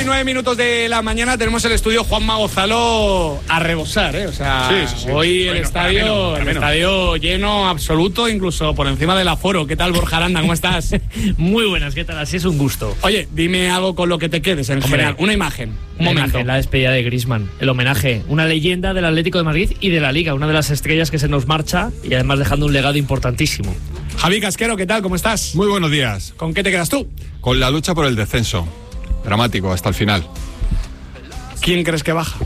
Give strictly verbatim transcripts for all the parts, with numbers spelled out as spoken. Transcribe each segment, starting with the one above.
y nueve minutos de la mañana tenemos el estudio Juanma Gonzalo a rebosar, ¿eh? O sea, sí, sí, sí. hoy el bueno, estadio para menos, para el menos. estadio lleno absoluto, incluso por encima del aforo. ¿Qué tal, Borja Aranda? ¿Cómo estás? Muy buenas, ¿qué tal? Así es un gusto. Oye, dime algo con lo que te quedes en Hombre, general. Una imagen, un La momento. imagen, la despedida de Griezmann, el homenaje, una leyenda del Atlético de Madrid y de la Liga, una de las estrellas que se nos marcha y además dejando un legado importantísimo. Javi Casquero, ¿qué tal? ¿Cómo estás? Muy buenos días. ¿Con qué te quedas tú? Con la lucha por el descenso. Dramático hasta el final. ¿Quién crees que baja?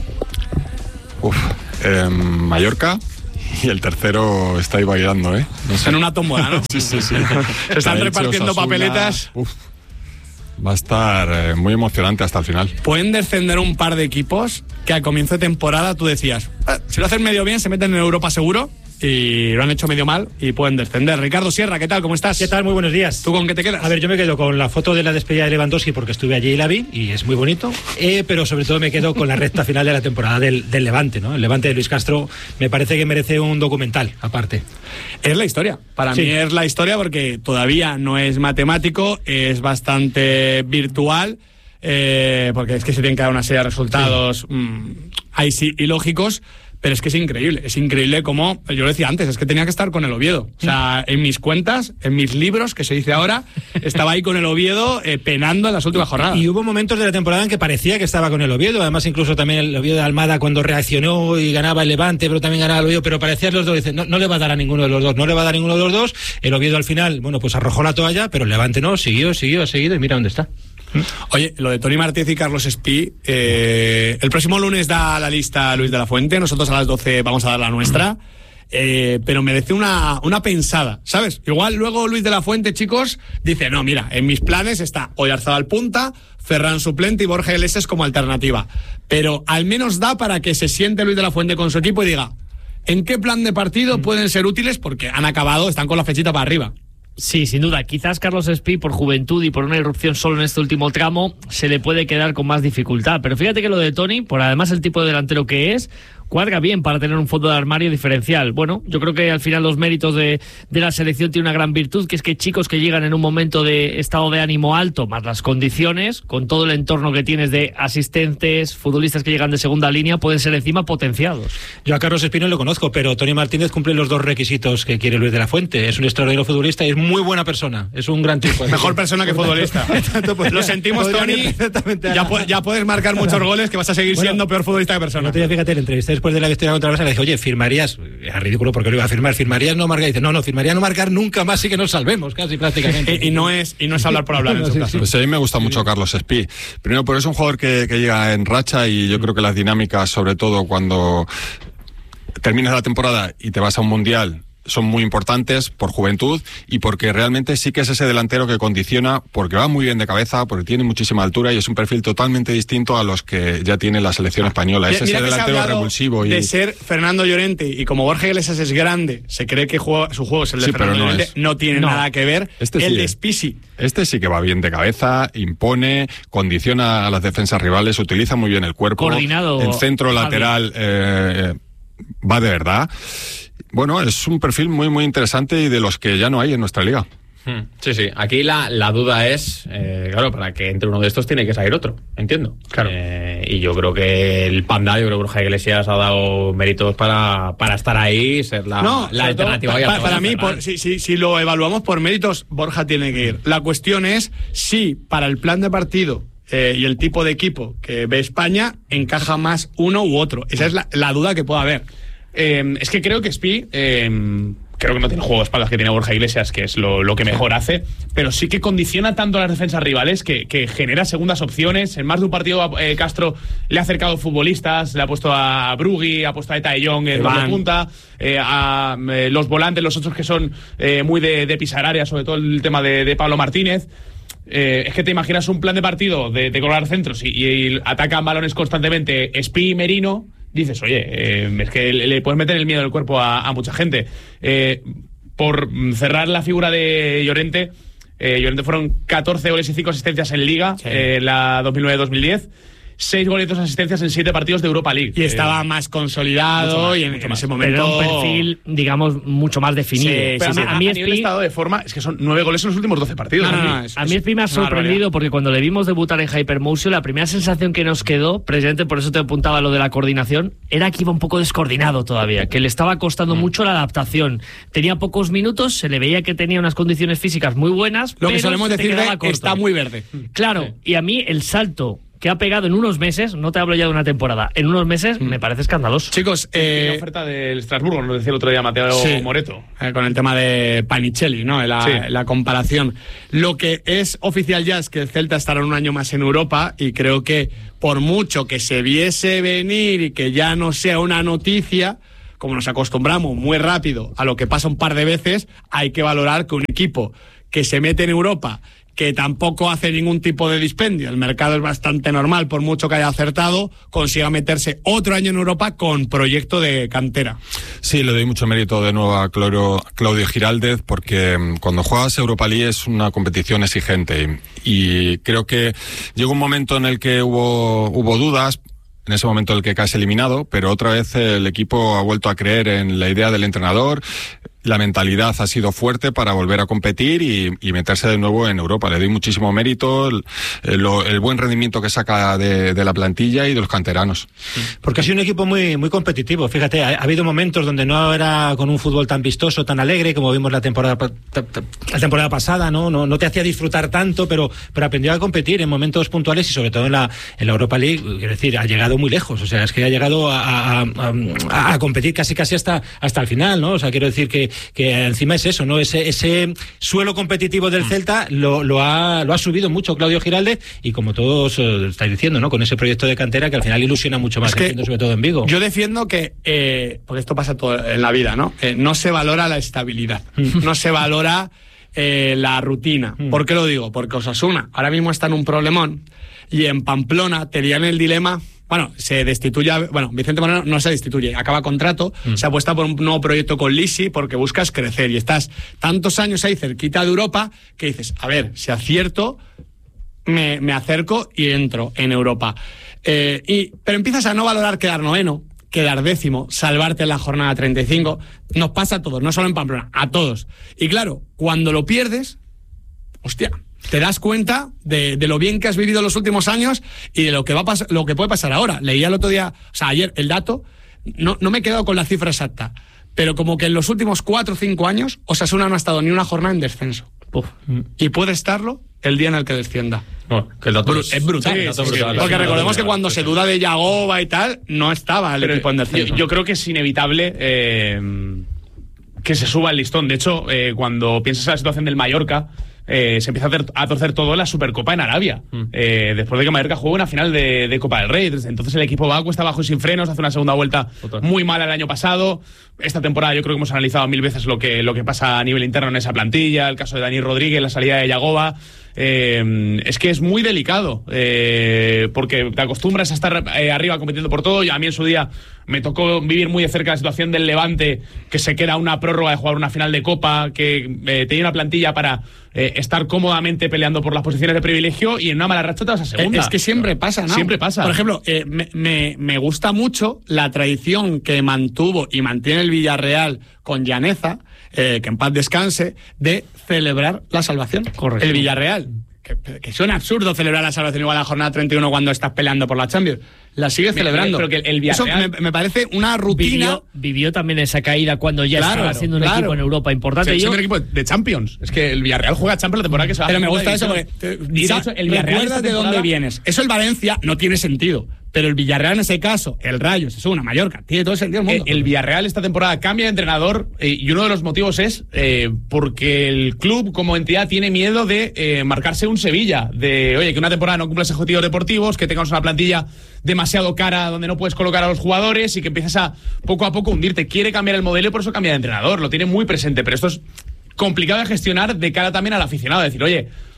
Uf, eh, Mallorca y el tercero está ahí bailando, ¿eh? No sé. En una tómbola, ¿no? Sí, sí, sí. Se están Elche, repartiendo Osasuna. papeletas. Uf, va a estar eh, muy emocionante hasta el final. Pueden descender un par de equipos que al comienzo de temporada tú decías, "Ah, si lo hacen medio bien se meten en Europa seguro", y lo han hecho medio mal y pueden descender. Ricardo Sierra, ¿qué tal? ¿Cómo estás? ¿Qué tal? Muy buenos días. ¿Tú con qué te quedas? A ver, yo me quedo con la foto de la despedida de Lewandowski porque estuve allí y la vi y es muy bonito, eh, pero sobre todo me quedo con la recta final de la temporada del, del Levante, ¿no? El Levante de Luis Castro me parece que merece un documental aparte. Es la historia. Para Sí. mí es la historia porque todavía no es matemático, es bastante virtual, eh, porque es que se tienen que dar una serie de resultados, sí. mmm, ahí sí, ilógicos. Pero es que es increíble, es increíble como, yo lo decía antes, es que tenía que estar con el Oviedo. O sea, en mis cuentas, en mis libros, que se dice ahora, estaba ahí con el Oviedo eh, penando en las últimas jornadas. Y hubo momentos de la temporada en que parecía que estaba con el Oviedo, además incluso también el Oviedo de Almada cuando reaccionó y ganaba el Levante, pero también ganaba el Oviedo, pero parecían los dos, dice, no, no le va a dar a ninguno de los dos, no le va a dar a ninguno de los dos. El Oviedo al final, bueno, pues arrojó la toalla, pero el Levante no, siguió, siguió, ha seguido y mira dónde está. Oye, lo de Toni Martínez y Carlos Espí, eh, el próximo lunes da la lista Luis de la Fuente, nosotros a las doce vamos a dar la nuestra, eh, pero merece una, una pensada, ¿sabes? Igual luego Luis de la Fuente, chicos, dice, no, mira, en mis planes está Oyarzabal punta, Ferran suplente y Borja Iglesias como alternativa, pero al menos da para que se siente Luis de la Fuente con su equipo y diga, ¿en qué plan de partido pueden ser útiles? Porque han acabado, están con la flechita para arriba. Sí, sin duda. Quizás Carlos Espí, por juventud y por una irrupción solo en este último tramo, se le puede quedar con más dificultad. Pero fíjate que lo de Toni, por además el tipo de delantero que es, cuadra bien para tener un fondo de armario diferencial. Bueno, yo creo que al final los méritos de, de la selección tiene una gran virtud, que es que chicos que llegan en un momento de estado de ánimo alto, más las condiciones, con todo el entorno que tienes de asistentes, futbolistas que llegan de segunda línea, pueden ser encima potenciados. Yo a Carlos Espí no lo conozco, pero Toni Martínez cumple los dos requisitos que quiere Luis de la Fuente. Es un extraordinario futbolista y es muy buena persona. Es un gran tipo. Mejor persona que futbolista. Lo sentimos, Toni. Ya, pu- ya puedes marcar muchos goles, que vas a seguir Bueno, siendo peor futbolista que persona. No te fíjate, le entrevisté después de la victoria contra el Barça, le dije, oye, ¿firmarías? Es ridículo porque lo iba a firmar. ¿Firmarías no marcar? Y dice, no, no, firmaría no marcar nunca más y que nos salvemos, casi prácticamente. Y, y no es y no es hablar por hablar en su Sí, caso. sí. Pues a mí me gusta mucho Carlos Espí. Primero, porque es un jugador que, que llega en racha y yo creo que las dinámicas, sobre todo cuando terminas la temporada y te vas a un mundial, son muy importantes por juventud y porque realmente sí que es ese delantero que condiciona, porque va muy bien de cabeza, porque tiene muchísima altura y es un perfil totalmente distinto a los que ya tiene la selección española. Es Mira, ese mira que se ha delantero hablado revulsivo y de ser Fernando Llorente, y como Borja Iglesias es grande, se cree que juega, su juego es el de Sí, Fernando pero no Llorente, es. no tiene No. nada que ver. Este el sí de es. Spisi. Este sí que va bien de cabeza, impone, condiciona a las defensas rivales, utiliza muy bien el cuerpo. Coordinado, El centro Javi. lateral eh, va de verdad. Bueno, es un perfil muy, muy interesante y de los que ya no hay en nuestra liga. Sí, sí. Aquí la, la duda es, eh, claro, para que entre uno de estos tiene que salir otro, entiendo. Claro. Eh, y yo creo que el Panda, yo creo que Borja Iglesias ha dado méritos para, para estar ahí, ser la, No, la sobre todo, alternativa. pa- y pa- Antonio para mí, Fernández. por- si, si, si lo evaluamos por méritos, Borja tiene que ir. La cuestión es si para el plan de partido eh, y el tipo de equipo que ve España encaja más uno u otro. Esa es la, la duda que pueda haber. Eh, es que creo que Espí, eh, creo que no tiene juego de espaldas que tiene Borja Iglesias, que es lo, lo que mejor hace, pero sí que condiciona tanto a las defensas rivales que, que genera segundas opciones. En más de un partido eh, Castro le ha acercado futbolistas, le ha puesto a Brugui, ha puesto a Eta de Jong en doble punta, eh, a eh, los volantes, los otros que son eh, muy de, de pisar área, sobre todo el tema de, de Pablo Martínez. Eh, es que te imaginas un plan de partido de, de colgar centros y, y atacan balones constantemente Espí y Merino. Dices, oye, eh, es que le, le puedes meter el miedo del cuerpo a, a mucha gente. Eh, por cerrar la figura de Llorente, eh, Llorente fueron catorce goles y cinco asistencias en Liga, Sí. eh, la dos mil nueve dos mil diez. seis goles y dos asistencias en siete partidos de Europa League. Y estaba eh, más consolidado más, y en, en ese momento... Pero era un perfil, digamos, mucho más definido. Sí, Pero sí, a, sí. a, a mí a nivel de Spi- estado de forma, es que son nueve goles en los últimos doce partidos. No, no, a mí. no, es- A mí Spi me ha es una sorprendido barbaridad. porque cuando le vimos debutar en Hypermotion, la primera sensación que nos quedó, precisamente por eso te apuntaba lo de la coordinación, era que iba un poco descoordinado todavía, que le estaba costando Mm. mucho la adaptación. Tenía pocos minutos, se le veía que tenía unas condiciones físicas muy buenas, Lo que pero solemos se te decir quedaba de corto. está muy verde. Claro, y a mí el salto que ha pegado en unos meses, no te hablo ya de una temporada, en unos meses me parece escandaloso. Chicos, Tiene eh, oferta del Estrasburgo, nos decía el otro día Mateo Sí. Moreto. Eh, con el tema de Panicelli, ¿no? La, Sí. la comparación. Lo que es oficial ya es que el Celta estará un año más en Europa y creo que por mucho que se viese venir y que ya no sea una noticia, como nos acostumbramos muy rápido a lo que pasa un par de veces, hay que valorar que un equipo que se mete en Europa, que tampoco hace ningún tipo de dispendio, el mercado es bastante normal, por mucho que haya acertado, consiga meterse otro año en Europa con proyecto de cantera. Sí, le doy mucho mérito de nuevo a Claudio, Claudio Giraldez, porque mm, cuando juegas Europa League es una competición exigente y, y creo que llegó un momento en el que hubo, hubo dudas, en ese momento en el que caes eliminado, pero otra vez el equipo ha vuelto a creer en la idea del entrenador. La mentalidad ha sido fuerte para volver a competir y, y meterse de nuevo en Europa. Le doy muchísimo mérito, el, el, el buen rendimiento que saca de, de la plantilla y de los canteranos. Porque ha sido un equipo muy, muy competitivo. Fíjate, ha, ha habido momentos donde no era con un fútbol tan vistoso, tan alegre, como vimos la temporada, pa- ta- ta- la temporada pasada, ¿no? No, no te hacía disfrutar tanto, pero, pero aprendió a competir en momentos puntuales y sobre todo en la, en la Europa League. Quiero decir, ha llegado muy lejos. O sea, es que ha llegado a, a, a, a competir casi casi hasta, hasta el final, ¿no? O sea, quiero decir que, que encima es eso, ¿no? Ese, ese suelo competitivo del Celta lo, lo, ha, lo ha subido mucho Claudio Giraldez y como todos eh, estáis diciendo, ¿no? Con ese proyecto de cantera que al final ilusiona mucho más, Es que entiendo, sobre todo en Vigo. Yo defiendo que, eh, porque esto pasa todo en la vida, ¿no? Eh, no se valora la estabilidad, no se valora eh, la rutina. ¿Por qué lo digo? Porque Osasuna ahora mismo está en un problemón y en Pamplona tenían el dilema. Bueno, se destituye, a- bueno, Vicente Moreno no se destituye, acaba contrato, mm. se apuesta por un nuevo proyecto con Lisi porque buscas crecer y estás tantos años ahí cerquita de Europa que dices, a ver, si acierto, me, me acerco y entro en Europa. Eh, y, pero empiezas a no valorar quedar noveno, quedar décimo, salvarte en la jornada treinta y cinco, nos pasa a todos, no solo en Pamplona, a todos. Y claro, cuando lo pierdes, hostia, te das cuenta de, de lo bien que has vivido los últimos años y de lo que va a pas- lo que puede pasar ahora. Leía el otro día, o sea, ayer, el dato, no, no me he quedado con la cifra exacta, pero como que en los últimos cuatro o cinco años Osasuna no ha estado ni una jornada en descenso. Puf. Y puede estarlo el día en el que descienda. Bueno, que el dato Bru- es, es brutal. Sí, el dato Sí, brutal. porque Sí, recordemos sí, que cuando sí, se sí. duda de Yagoba y tal, no estaba el Pero equipo en yo, descenso. yo creo que es inevitable eh, que se suba el listón. De hecho, eh, cuando piensas en la situación del Mallorca, eh, se empieza a, ter- a torcer todo en la Supercopa en Arabia. Mm. Eh, después de que Mallorca juegue una final de, de Copa del Rey. Entonces el equipo va cuesta abajo y sin frenos, hace una segunda vuelta Total. muy mala el año pasado. Esta temporada yo creo que hemos analizado mil veces lo que, lo que pasa a nivel interno en esa plantilla, el caso de Dani Rodríguez, la salida de Yagoba. Eh, es que es muy delicado, eh, porque te acostumbras a estar eh, arriba compitiendo por todo. Y a mí en su día me tocó vivir muy de cerca la situación del Levante, que se queda una prórroga de jugar una final de Copa, que eh, tenía una plantilla para eh, estar cómodamente peleando por las posiciones de privilegio y en una mala racha te vas a segunda. Es que siempre pasa, ¿no? Siempre pasa. Por ejemplo, eh, me, me, me gusta mucho la tradición que mantuvo y mantiene el Villarreal con Llaneza, eh, que en paz descanse, de celebrar la salvación. Correcto. El Villarreal. Que, que suena absurdo celebrar la salvación igual a la jornada treinta y uno cuando estás peleando por la Champions. La sigue Mira, celebrando. pero que el Eso Villarreal- me, me parece una rutina. Vivió, vivió también esa caída cuando ya Claro, estaba siendo un claro. equipo en Europa importante. Sí, Yo- siendo un equipo de Champions. Es que el Villarreal juega Champions la temporada que se va a Pero me segunda gusta eso división. porque te- Y de sa- hecho, el Villarreal recuerdas esta de dónde temporada- vienes. Eso el Valencia no tiene sentido. Pero el Villarreal en ese caso, el Rayo, es una Mallorca, tiene todo el sentido del El, mundo. el Villarreal esta temporada cambia de entrenador eh, y uno de los motivos es eh, porque el club como entidad tiene miedo de eh, marcarse un Sevilla, de oye, que una temporada no cumplas objetivos deportivos, que tengas una plantilla demasiado cara donde no puedes colocar a los jugadores y que empiezas a poco a poco hundirte. Quiere cambiar el modelo y por eso cambia de entrenador, lo tiene muy presente, pero esto es complicado de gestionar de cara también al aficionado, decir, oye,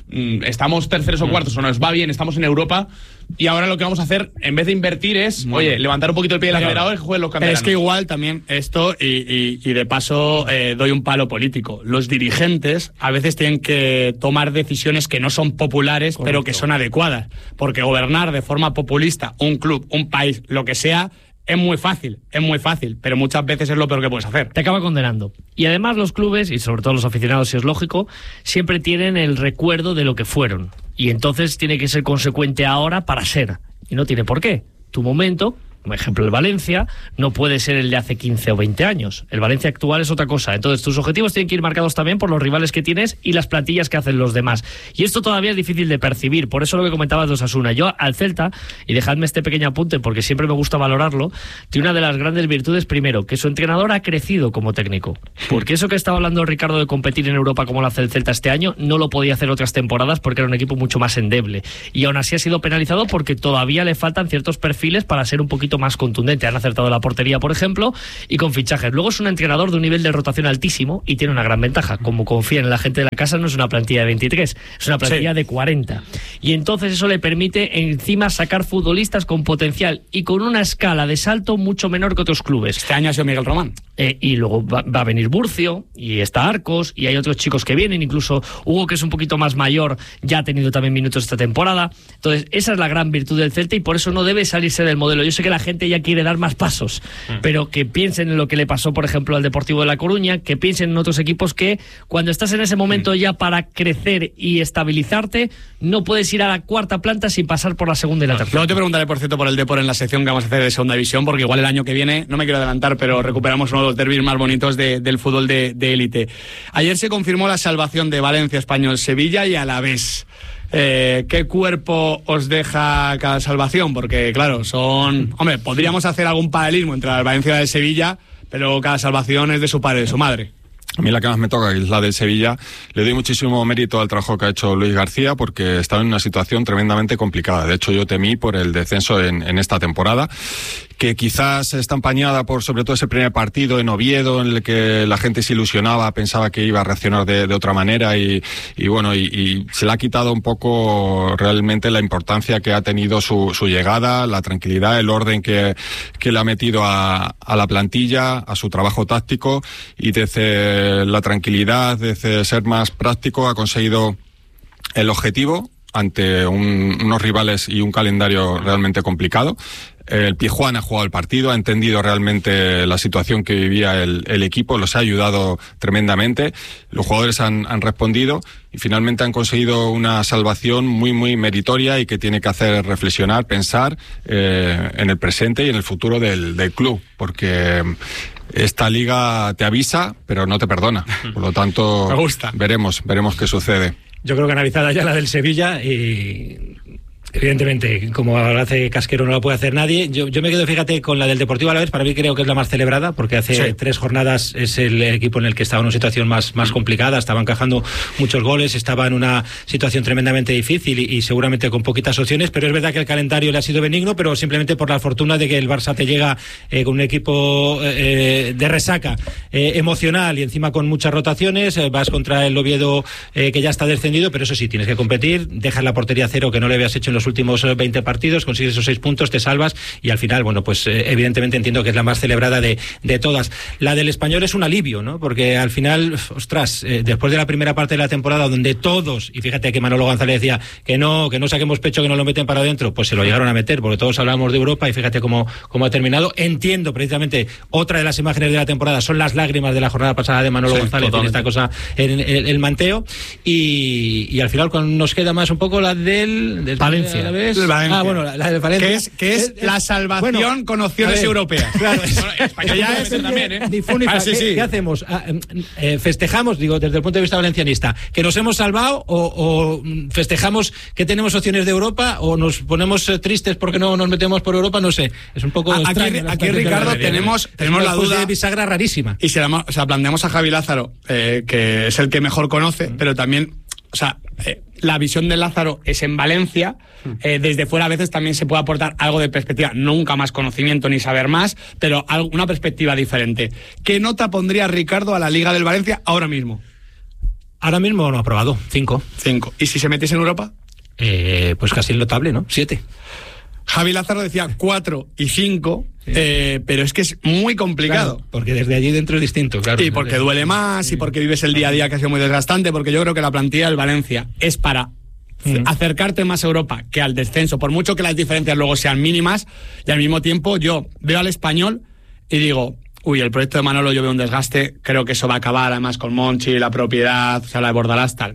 mm, estamos terceros o cuartos o nos va bien, estamos en Europa y ahora lo que vamos a hacer, en vez de invertir, es, bueno, oye, levantar un poquito el pie del acelerador y jueguen los canteranos. Es que igual también esto, y, y, y de paso eh, doy un palo político. Los dirigentes a veces tienen que tomar decisiones que no son populares, correcto, pero que son adecuadas. Porque gobernar de forma populista un club, un país, lo que sea, es muy fácil, es muy fácil, pero muchas veces es lo peor que puedes hacer. Te acaba condenando. Y además los clubes, y sobre todo los aficionados, si es lógico, siempre tienen el recuerdo de lo que fueron. Y entonces tiene que ser consecuente ahora para ser. Y no tiene por qué. Tu momento, por ejemplo el Valencia, no puede ser el de hace quince o veinte años. El Valencia actual es otra cosa. Entonces tus objetivos tienen que ir marcados también por los rivales que tienes y las plantillas que hacen los demás. Y esto todavía es difícil de percibir. Por eso lo que comentabas de Osasuna. Yo al Celta, y dejadme este pequeño apunte porque siempre me gusta valorarlo, tiene una de las grandes virtudes, primero, que su entrenador ha crecido como técnico. Porque eso que estaba hablando Ricardo de competir en Europa como lo hace el Celta este año, no lo podía hacer otras temporadas porque era un equipo mucho más endeble. Y aún así ha sido penalizado porque todavía le faltan ciertos perfiles para ser un poquito más contundente. Han acertado la portería, por ejemplo, y con fichajes. Luego es un entrenador de un nivel de rotación altísimo y tiene una gran ventaja. Como confían en la gente de la casa, no es una plantilla de veintitrés, es una plantilla sí. de cuarenta. Y entonces eso le permite encima sacar futbolistas con potencial y con una escala de salto mucho menor que otros clubes. Este año ha sido Miguel Román. Eh, y luego va, va a venir Burcio, y está Arcos, y hay otros chicos que vienen, incluso Hugo, que es un poquito más mayor, ya ha tenido también minutos esta temporada. Entonces esa es la gran virtud del Celta y por eso no debe salirse del modelo. Yo sé que la gente ya quiere dar más pasos, mm. pero que piensen en lo que le pasó, por ejemplo, al Deportivo de La Coruña, que piensen en otros equipos que cuando estás en ese momento mm. ya para crecer y estabilizarte, no puedes ir a la cuarta planta sin pasar por la segunda y la tercera. Luego te preguntaré, por cierto, por el Depor en la sección que vamos a hacer de segunda división, porque igual el año que viene, no me quiero adelantar, pero recuperamos uno de los derbis más bonitos de, del fútbol de élite. Ayer se confirmó la salvación de Valencia, Español, Sevilla y Alavés. Eh, ¿Qué cuerpo os deja cada salvación? Porque, claro, son... Hombre, podríamos hacer algún paralelismo entre la Valencia y la de Sevilla, pero cada salvación es de su padre y de su madre. A mí la que más me toca, que es la del Sevilla, le doy muchísimo mérito al trabajo que ha hecho Luis García porque estaba en una situación tremendamente complicada. De hecho, yo temí por el descenso en, en esta temporada, que quizás está empañada por sobre todo ese primer partido en Oviedo, en el que la gente se ilusionaba, pensaba que iba a reaccionar de, de otra manera y, y bueno, y, y se le ha quitado un poco realmente la importancia que ha tenido su, su llegada, la tranquilidad, el orden que, que le ha metido a, a la plantilla, a su trabajo táctico, y desde la tranquilidad, desde ser más práctico, ha conseguido el objetivo ante un, unos rivales y un calendario realmente complicado. El Pizjuán ha jugado el partido, ha entendido realmente la situación que vivía el, el equipo, los ha ayudado tremendamente, los jugadores han, han respondido y finalmente han conseguido una salvación muy, muy meritoria y que tiene que hacer reflexionar, pensar eh, en el presente y en el futuro del, del club, porque esta liga te avisa, pero no te perdona. Por lo tanto, me gusta. veremos, veremos qué sucede. Yo creo que analizada ya la del Sevilla y... Evidentemente, como ahora hace Casquero no la puede hacer nadie. Yo, yo me quedo, fíjate, con la del Deportivo Alavés. Para mí creo que es la más celebrada, porque hace sí. tres jornadas es el equipo en el que estaba en una situación más, más complicada, estaba encajando muchos goles, estaba en una situación tremendamente difícil y, y seguramente con poquitas opciones, pero es verdad que el calendario le ha sido benigno, pero simplemente por la fortuna de que el Barça te llega eh, con un equipo eh, de resaca eh, emocional y encima con muchas rotaciones, eh, vas contra el Oviedo eh, que ya está descendido, pero eso sí, tienes que competir, dejas la portería cero que no le habías hecho en los últimos veinte partidos, consigues esos seis puntos, te salvas y al final, bueno, pues eh, evidentemente entiendo que es la más celebrada de, de todas. La del Español es un alivio, ¿no? Porque al final, ostras, eh, después de la primera parte de la temporada donde todos, y fíjate que Manolo González decía que no, que no saquemos pecho, que no lo meten para adentro, pues se lo llegaron a meter, porque todos hablábamos de Europa y fíjate cómo, cómo ha terminado. Entiendo precisamente, otra de las imágenes de la temporada son las lágrimas de la jornada pasada de Manolo sí, González en esta cosa, en, en, en el manteo, y, y al final cuando nos queda más un poco la del, del Valencia. La vez, Valencia. Ah, bueno, la, la de Valencia. Que es, que es, es la salvación bueno, con opciones europeas. Claro, es, España ya es también, ¿eh? Ni fu ni fa. Ah, sí, ¿Qué, sí. ¿Qué hacemos? Ah, eh, ¿Festejamos, digo, desde el punto de vista valencianista, que nos hemos salvado o, o festejamos que tenemos opciones de Europa o nos ponemos eh, tristes porque no nos metemos por Europa? No sé. Es un poco aquí, extraño. Aquí, Ricardo, tenemos, tenemos la duda de bisagra rarísima. Y se la, o sea, planteamos a Javi Lázaro, eh, que es el que mejor conoce, mm. pero también, o sea, eh, la visión de Lázaro es en Valencia. Eh, desde fuera a veces también se puede aportar algo de perspectiva, nunca más conocimiento ni saber más, pero algo, una perspectiva diferente. ¿Qué nota pondría Ricardo a la Liga del Valencia ahora mismo? Ahora mismo no ha aprobado, cinco. Cinco. ¿Y si se metiese en Europa? Eh, pues casi notable, ¿no? Siete. Javi Lázaro decía cuatro y cinco, sí. eh, pero es que es muy complicado. Claro, porque desde allí dentro es distinto, claro. Y porque duele más, sí. y porque vives el día a día que ha sido muy desgastante, porque yo creo que la plantilla del Valencia es para mm. acercarte más a Europa que al descenso, por mucho que las diferencias luego sean mínimas, y al mismo tiempo yo veo al Español y digo, uy, el proyecto de Manolo yo veo un desgaste, creo que eso va a acabar, además con Monchi, la propiedad, o sea, la de Bordalás, tal.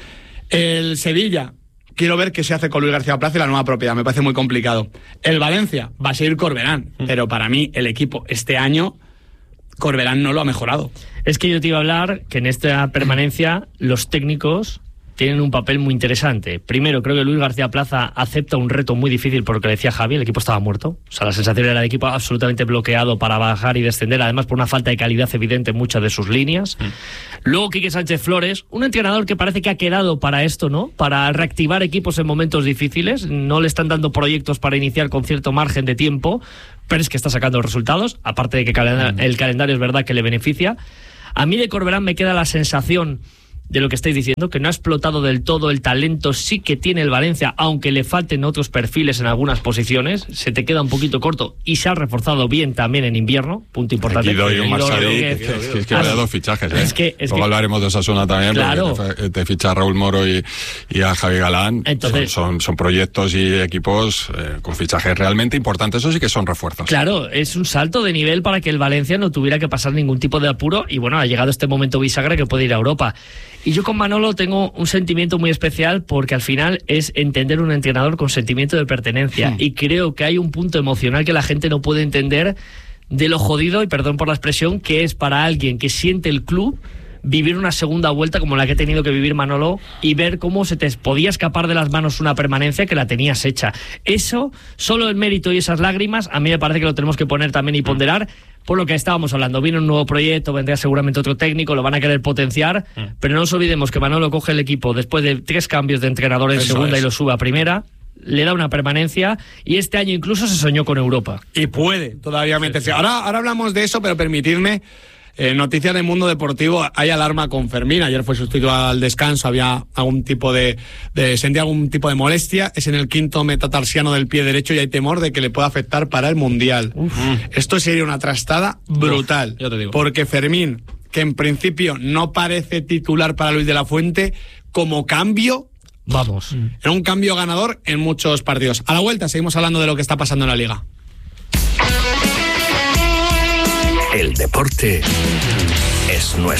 El Sevilla... Quiero ver qué se hace con Luis García Plaza y la nueva propiedad. Me parece muy complicado. El Valencia va a seguir Corberán, mm. pero para mí el equipo este año, Corberán no lo ha mejorado. Es que yo te iba a hablar que en esta permanencia los técnicos tienen un papel muy interesante. Primero, creo que Luis García Plaza acepta un reto muy difícil por lo que decía Javi, el equipo estaba muerto. O sea, la sensación era el equipo absolutamente bloqueado para bajar y descender, además por una falta de calidad evidente en muchas de sus líneas. Mm. Luego Quique Sánchez Flores, un entrenador que parece que ha quedado para esto, ¿no? Para reactivar equipos en momentos difíciles. No le están dando proyectos para iniciar con cierto margen de tiempo, pero es que está sacando resultados, aparte de que mm. el calendario es verdad que le beneficia. A mí de Corberán me queda la sensación de lo que estáis diciendo, que no ha explotado del todo el talento, sí que tiene el Valencia, aunque le falten otros perfiles en algunas posiciones, se te queda un poquito corto y se ha reforzado bien también en invierno, punto importante. Aquí doy un Marsadi, que, que, que, que vaya dos fichajes, ¿eh? Es que, es Luego que, hablaremos de Osasuna también, claro. Porque te, te ficha a Raúl Moro y, y a Javi Galán. Entonces, son, son, son proyectos y equipos eh, con fichajes realmente importantes, eso sí que son refuerzos. Claro, es un salto de nivel para que el Valencia no tuviera que pasar ningún tipo de apuro y bueno, ha llegado este momento bisagra que puede ir a Europa. Y yo con Manolo tengo un sentimiento muy especial porque al final es entender un entrenador con sentimiento de pertenencia. Sí. Y creo que hay un punto emocional que la gente no puede entender de lo jodido, y perdón por la expresión, que es para alguien que siente el club vivir una segunda vuelta como la que ha tenido que vivir Manolo y ver cómo se te podía escapar de las manos una permanencia que la tenías hecha. Eso, solo el mérito y esas lágrimas, a mí me parece que lo tenemos que poner también y ponderar. Por lo que estábamos hablando, viene un nuevo proyecto, vendrá seguramente otro técnico, lo van a querer potenciar, mm. pero no nos olvidemos que Manolo coge el equipo después de tres cambios de entrenador en Eso segunda es. y lo sube a primera, le da una permanencia y este año incluso se soñó con Europa. Y puede todavía meterse. Ahora, ahora hablamos de eso, pero permitidme, eh, noticias del mundo deportivo, hay alarma con Fermín, ayer fue sustituido al descanso, había algún tipo de, de sentía algún tipo de molestia, es en el quinto metatarsiano del pie derecho y hay temor de que le pueda afectar para el Mundial. Uf. Esto sería una trastada brutal, Uf, yo te digo. Porque Fermín, que en principio no parece titular para Luis de la Fuente, como cambio, vamos, era un cambio ganador en muchos partidos. A la vuelta seguimos hablando de lo que está pasando en la Liga. El deporte es nuestro.